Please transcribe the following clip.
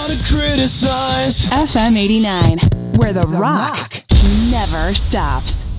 how to criticize. FM 89, where the rock never stops.